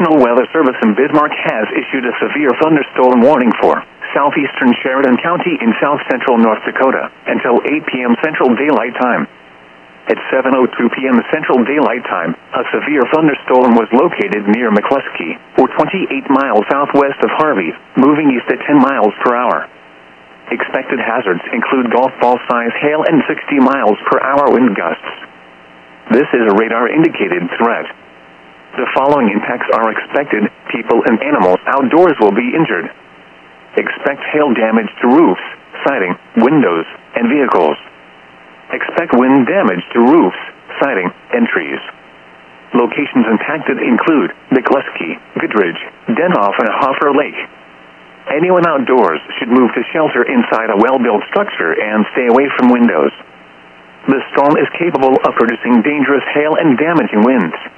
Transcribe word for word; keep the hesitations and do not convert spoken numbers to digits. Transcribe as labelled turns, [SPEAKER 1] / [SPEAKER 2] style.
[SPEAKER 1] National Weather Service in Bismarck has issued a severe thunderstorm warning for southeastern Sheridan County in south-central North Dakota until eight p.m. Central Daylight Time. At seven oh two p.m. Central Daylight Time, a severe thunderstorm was located near McCluskey, or twenty-eight miles southwest of Harvey, moving east at ten miles per hour. Expected hazards include golf ball-size hail and sixty miles per hour wind gusts. This is a radar-indicated threat. The following impacts are expected. People and animals outdoors will be injured. Expect hail damage to roofs, siding, windows, and vehicles. Expect wind damage to roofs, siding, and trees. Locations impacted include McCluskey, Goodridge, Denoff, and Hoffer Lake. Anyone outdoors should move to shelter inside a well-built structure and stay away from windows. The storm is capable of producing dangerous hail and damaging winds.